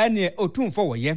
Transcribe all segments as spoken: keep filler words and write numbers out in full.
ene otumfo woye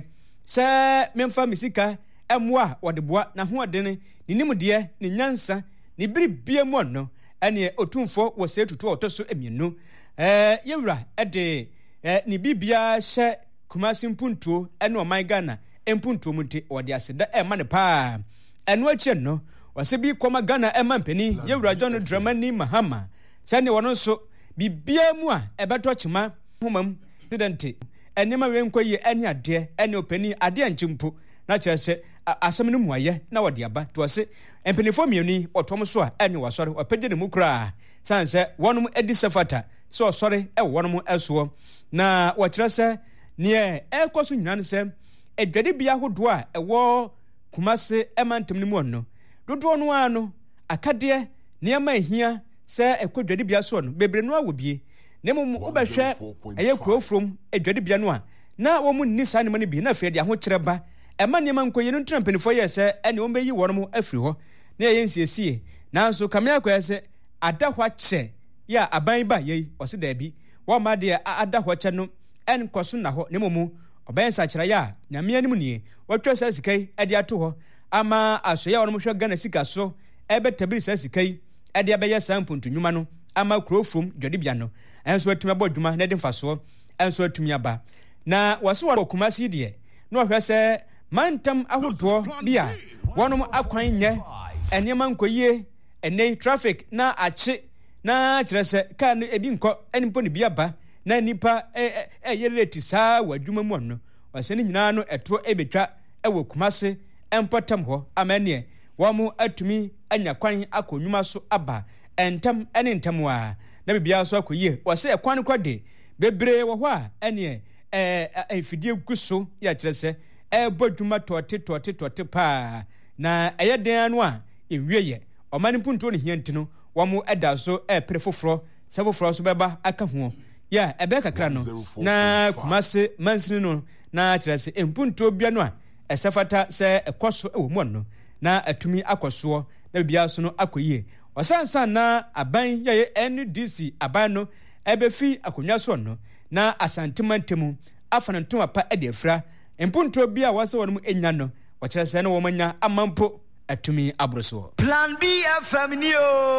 se memfa misika emwa wodeboa na ho odene ni nimde ni nyansa ni biribia mu no ene otumfo wo se tutu otoso emienu eh yewura ede eh ni bibia hye Kumasi mpuntuo ene o man Ghana empuntuo munte wode aseda e ma ne pa eno achi no wase bi koma Ghana e ma mpani yewura John Dramani Mahama sane wono so bibia mu a ebeto chima homam student enema wenkoye ene ade ene opani ade anchimpo na kyerese asem no muaye na wode aba to se empanifo mieni otom so a ene wasore opagye ne mu kura sanse wonum edi sefata so osore e wonum eso na wakyerese ne ekoso nyina ne se edwade bia hodo a ewo Kumase emantam ne mu no dodo no ano akade ne ma ehia se ekodwade bia so no bebre no awobie ne mum obehwe eye kurofrom edwade bia no a na wo mu ni sa ne ma ne bi na fe de ho kyereba ema ne ma nkoye no trampanifo ye se ene wo meyi wonum afiri ho na ye nsiesie nanso kamia kwa se ada hwa che ya aban ba ye ose da bi wo ma de ada hwa che no en koso na ho ne mum oben sa kyera ya nyame anim nie watwa sa sikai ade ato ho ama asoya wonum hwe Ghana sika so ebe tabiri sa sikai ade abeye sampuntu nyuma no ama kurofrom dwade bia no enso atumi abodwuma na de mfaso enso atumi aba na wase wa Kumasi de no hwe se mantam ahodo bia wonum akwan nye enema nkoyie ene traffic na ache na kyerese ka no ebi nko enimpo ne bia ba na nipa eh eh yereti saa wadwuma mu no wase ni nyina no eto ebetwa ewo Kumase empotam ho amane wo mu atumi anya kwan akonnwuma so aba entam ene ntam a na bibia so akoyie wase ekwan kwade bebre wo ho a ene eh efidie guso ya kyerese e bodwuma tote tote tote pa na eyeden no a ewieye omani punto ne hiantino wo mu eda so e prefoforo sefoforo so beba aka ho ya ebe kakra no na Kumase mansini no na kyerese empunto bia no a esefata se ekoso ewo mu no na atumi akoso na bibia so no akoyie osansan na aban ye N D C aban no ebefi akonwa so no na asantemantemu afanantom pa ede afra empunto bia wase wonum enya no wakyerese na wo manya amampo atumi abroso Plan B F M ni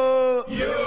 o yo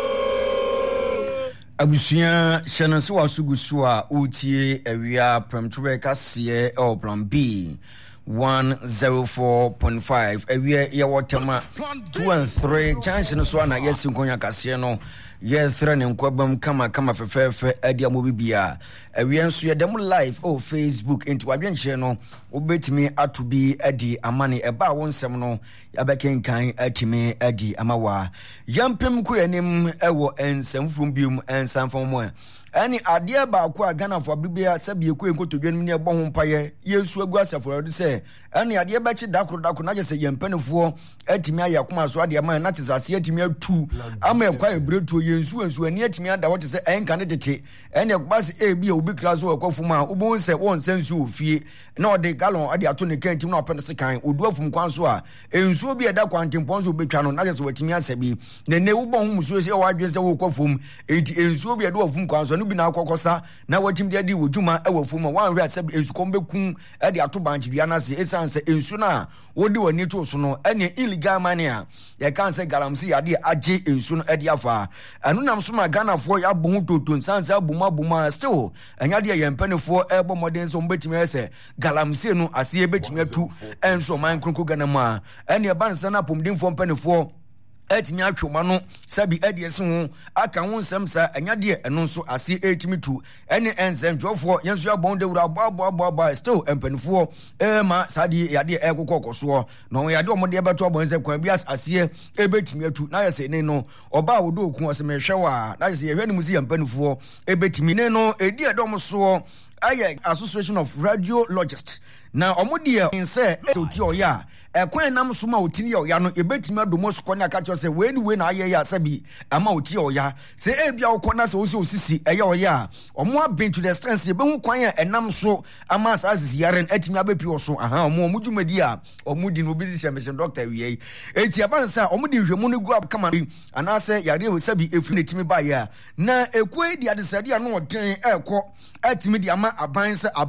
abusuya shananso wasugusu a utie awia premtube kase o Plan B one oh four point five awia ye wotema two and three junction so na yesi nkonya kase no ye thre ne nkwabam kama kama fefefe ade amobibia awia nso ye dem live o Facebook into wadwenche no obetimi atubi adi amane eba wonsem no yabekenkan atimi adi amawa yampem ko yanim ewo ensamfum bium ensamfom mo ani ade ba ko agana fo bibia sabie ko enkotodwan ni ebo ho mpaye yesu agu asafo de se ani ade ba chi dakro dakro na jese yempanefo atimi ayakoma so ade ama na tisase atimi atu ama ekwa ebretu yensu ensu ani atimi ada wo se enka ne tete ani ekbase e bia obi kra so ekofuma obo se won sensu ofie na ode galon ade ato ne kantim na opene se kan oduafum kwan so a ensu obi eda kwantempon so betwa no na jese watimi asabi ne ne wo bon musuo se wadwe se wo kofum enti ensu obi eda ofum kwan so no bi na akokosa na watim de adi wodwuma ewafum wan hwe asabi ensu kombeku ade ato banchi bia na se esanse ensu na wodi wani to so no ene illegal mania ye kan se galamsi ade age ensu no ade afa anu nam so ma Ghana fo ya bo toto nsanse abuma buma still anya de ye mpanefo ebo modern so mbetimi ese galamsi no ase ebetimi atu enso man kronko Ghana ma ene bansa na pomdimfo mpanefo etimi atwoma no sabi ediese ho aka ho nsem sa anya de eno nso ase etimi tu ene ensem dwofo yenso ya bon de wura bo bo bo bo still empanifo e ma sadi ya de ekokokoso no ya de omode ebeto obon se kwan bi ase ebetimi atu na ya se ne no oba wodo okun osemehwe wa na ya se yehwe ne musi empanifo ebetimi ne no edi edom so aye Association of Radiologists na omodie nse oti oya ekwen nam so ma otini oya no ebetimi adomos ko na ka cho se we ni we na aye ya sabi ama oti oya se ebia ukona se osi osisi eye oya omo abin to the strength e be hu kwan ya enam so ama asasi yaren etimi abepi oso aha omo omudwumadi a omudi no obi se mission doctor wie eti abansa omudi hwemu no gu kama ana se yare o sabi efi netimi ba ya na ekwe di adesade ano oden ekọ etimi di ama abansa